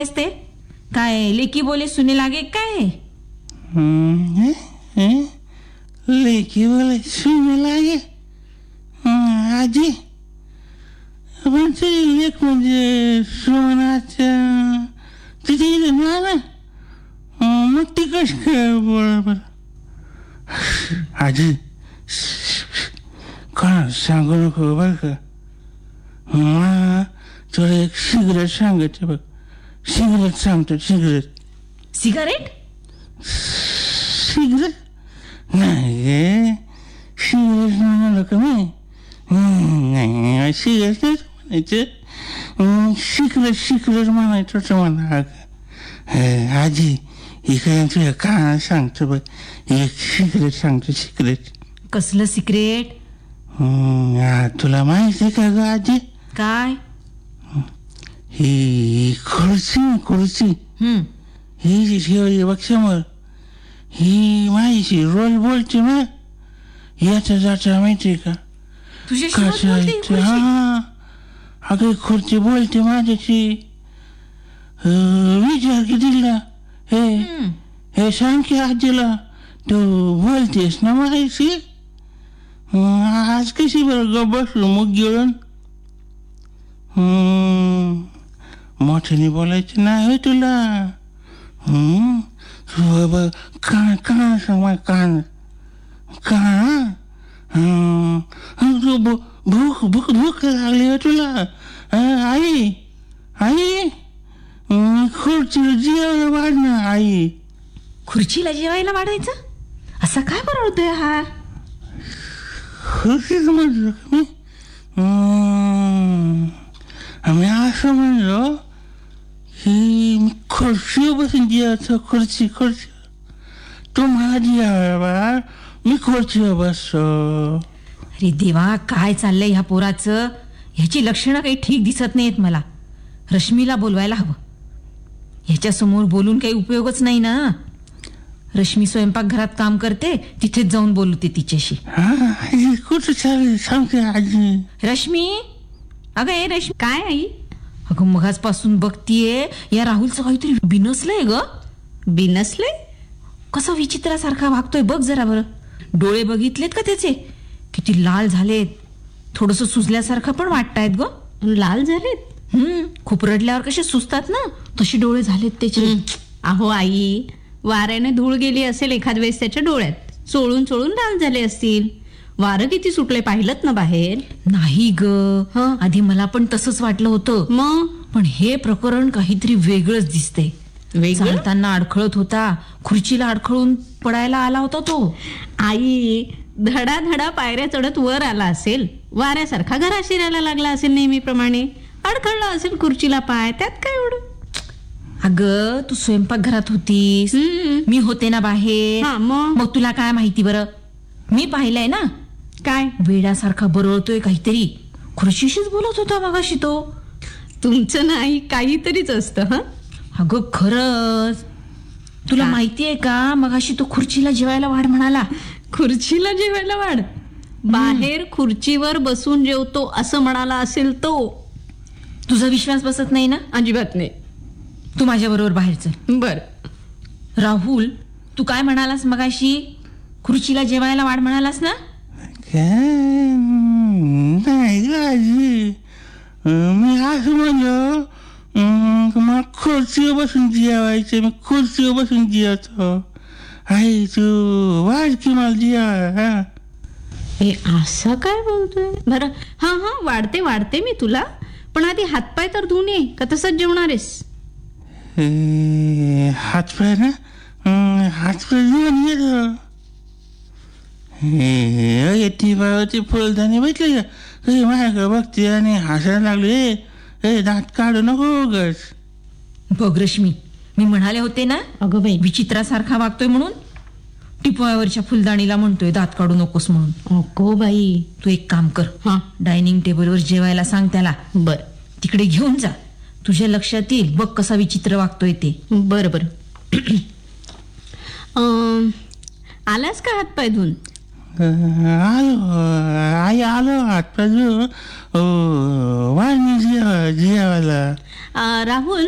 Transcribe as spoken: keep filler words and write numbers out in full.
ते काय लेकी बोले सुने लागे काय? हम्म, हे? हे? लेकी बोले सुने लागे हं, आजी पण ते लेख म्हणजे सोनाचं तिथे इथे ना मग ती कशी काय बरोबर आजी कोणा सांगू नको बरं का मला तुला एक सिगरेट सांगायचं बघ सिगरेट सांगतो सिगरेट सिगारेट सिगरेट नाही गे सिगरेट म्हणाल का मी नाही सिगरेट नाही म्हणायचं सिगरेट सिगरेट म्हणायचं होतं मला आजी ही काय तुझ्या काना सांगतो बघ एक सिगरेट सांगतो सिगरेट कसलं सिक्रेट? तुला माहिती आहे का ग आजी काय? ही खुर्ची खुर्ची हम्म ही जी ठेवली बघ समोर ही माझी रोल बोलते मग याचा जाता माहितीये का तुझ्याशी कसं बोलते ही आहे खुर्ची? हा अगं खुर्ची बोलते माझ्याशी विचार की तिला हे हम्म. हे सांग की आजीला तू बोलतेस ना माझ्याशी आज कशी बरं ग बसलो मग गिळून मोठ्याने बोलायचं नाही होय तुला हम्म कान कान सांग माझ्या कान कान भूक भूक भूक लागली हो तुला आई आई खुर्चीला जेवायला वाढ ना आई खुर्चीला जेवायला वाढायचं असा काय बनवतोय हा? खुर्चीच म्हणलो का मी आम्ही असं म्हणलो की मी खुर्चीवर बसून जेवायचं खुर्ची खुर्ची तू मला जेवायला बाळा मी खुर्चीवर बसतो. अरे देवा काय चाललंय ह्या पोराचं? ह्याची लक्षणं काही ठीक दिसत नाहीत मला. रश्मीला बोलवायला हवं. ह्याच्यासमोर बोलून काही उपयोगच नाही ना. रश्मी स्वयंपाकघरात काम करते तिथेच जाऊन बोलते तिच्याशी. हा कुठं चालेल सांगते आजी. रश्मी अगं ए रश्मी काय आई? अगं मगाचपासून बघतीये या राहुलचं काहीतरी बिनसलंय ग. बिनसले? कसा विचित्रासारखा वागतोय बघ जरा बरं. डोळे बघितलेत का त्याचे किती लाल झालेत. थोडस सुजल्यासारखं पण वाटतायत ग. लाल झालेत? हम्म खूप रडल्यावर कसे सुजतात ना तसे डोळे झालेत त्याचे. अहो आई वाऱ्याने धूळ गेली असेल एखाद वेळेस त्याच्या डोळ्यात चोळून चोळून लाल झाले असतील. वारं किती सुटले पाहिलं ना बाहेर? नाही ग हं. आधी मला पण तसंच वाटलं होतं मग पण हे प्रकरण काहीतरी वेगळंच दिसतंय. वेगळं? चालताना अडखळत होता खुर्चीला अडखळून पडायला आला होता तो. आई धडा धडा पायऱ्या चढत वर आला असेल वाऱ्यासारखा घरात शिरायला लागला असेल नेहमीप्रमाणे अडखळला असेल खुर्चीला पाय त्यात काय एवढं. अगं तू स्वयंपाकघरात होतीस हम्म. मी होते ना बाहेर. हा, मग? मग तुला काय माहिती बरं? मी पाहिलंय ना काय वेड्यासारखा बरळतोय काहीतरी. खुर्चीशीच बोलत होता मगाशी तो. तुमचं नाही काहीतरीच असतं. हं अगं खरंच तुला का? माहितीये का मगाशी तो खुर्चीला जेवायला वाढ म्हणाला. खुर्चीला जेवायला वाढ? बाहेर खुर्चीवर बसून जेवतो असं म्हणाला असेल तो. तुझा विश्वास बसत नाही ना? अजिबात नाही. तू माझ्या बरोबर बाहेर चल. बर राहुल तू काय म्हणालास मगाशी? खुर्चीला जेवायला वाढ म्हणालास ना? काय नाही ग आजी मी असं म्हणलो मला खुर्चीवर बसून जेवायचं मी खुर्चीवर बसून जेवतो. आई तू वाढ की मला जेवा. हे असं काय बोलतोय? बरं हा हा वाढते वाढते मी तुला पण आधी हातपाय तर धुवून ये का तसंच जेवणारेस? हातपाय ना हातपाय घेऊन येतो. हे ती बाबाची फुलदाणी भेटली का काही माझ्याकडे बघते आणि हसायला लागले. हे दात काढू नको गस. बघ रश्मी मी म्हणाले होते ना अगं बाई विचित्रासारखा वागतोय म्हणून. टिपवावरच्या फुलदाणीला म्हणतोय दात काढू नकोस म्हणून. अगो बाई तू एक काम कर हा डायनिंग टेबलवर जेवायला सांग त्याला. बर तिकडे घेऊन जा तुझ्या लक्षात येईल बघ कसा विचित्र वागतोय ते. बर बर अं, आलास का हातपाय धुवून? आलो आई आलो हातपाय वाढ जेवायला. अं, राहुल